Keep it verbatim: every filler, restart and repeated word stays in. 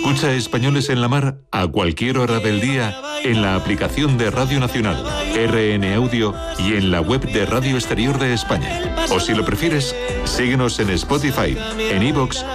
Escucha Españoles en la Mar a cualquier hora del día en la aplicación de Radio Nacional, R N Audio y en la web de Radio Exterior de España. O si lo prefieres, síguenos en Spotify, en iVoox